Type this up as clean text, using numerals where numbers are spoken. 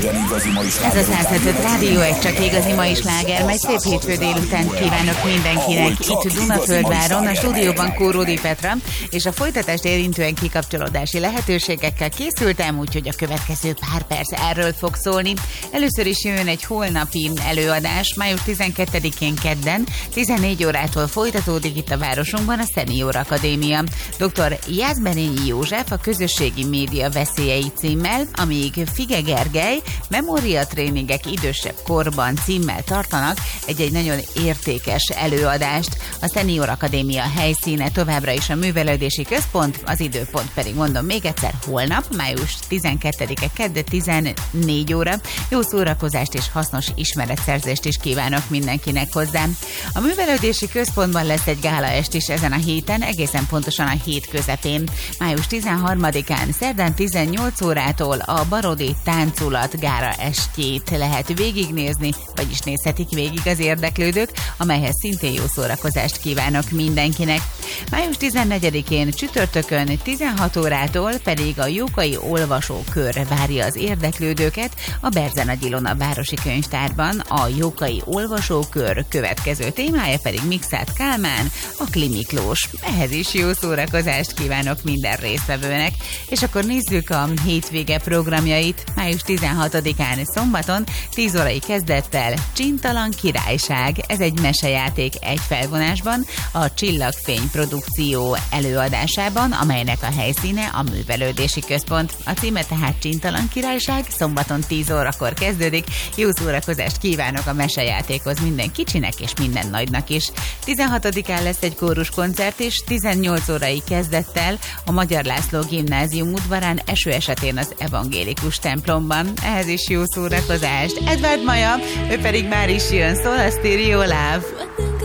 Minden igazi mai Ez sláger a 105 Rádió, egy csak igazi mai sláger, majd szép hétfő délután kívánok mindenkinek itt Dunaföldváron, a stúdióban Kóródi Petra, és a folytatást érintően kikapcsolódási lehetőségekkel készültem, úgyhogy a következő pár perc erről fog szólni. Először is jön egy holnapi előadás, május 12-én kedden, 14 órától folytatódik itt a városunkban a Senior Akadémia. Dr. Jászberényi József a közösségi média veszélyei címmel, amíg Fige Gergely memóriatréningek idősebb korban címmel tartanak egy nagyon értékes előadást. A Senior Akadémia helyszíne továbbra is a művelődési központ, az időpont pedig mondom még egyszer holnap, május 12-e kedde 14 óra. Jó szórakozást és hasznos ismeretszerzést is kívánok mindenkinek hozzám. A művelődési központban lesz egy gálaest is ezen a héten, egészen pontosan a hét közepén. Május 13-án szerdán 18 órától a Barodi Tánculat gála estjét lehet végignézni, vagyis nézhetik végig az érdeklődők, amelyhez szintén jó szórakozást kívánok mindenkinek. Május 14-én csütörtökön 16 órától pedig a Jókai Olvasókör várja az érdeklődőket a Berzenagy Ilona Városi Könyvtárban. A Jókai Olvasókör következő témája pedig Mikszáth Kálmán, a Kli Miklós. Ehhez is jó szórakozást kívánok minden résztvevőnek. És akkor nézzük a hétvége programjait. Május 16-án szombaton 10 órai kezdettel Csintalan Királyság. Ez egy mesejáték egy felvonásban a Csillagfény produkció előadásában, amelynek a helyszíne a művelődési központ. A címe tehát Csintalan Királyság, szombaton 10 órakor kezdődik. Jó szórakozást kívánok a mesejátékhoz minden kicsinek és minden nagynak is. 16-án lesz egy kóruskoncert is, 18 órai kezdettel a Magyar László Gimnázium udvarán, eső esetén az evangélikus templomban. Ehhez is jó szórakozást. Edvard Maja, ő pedig már is jön, szól a Stereo Love.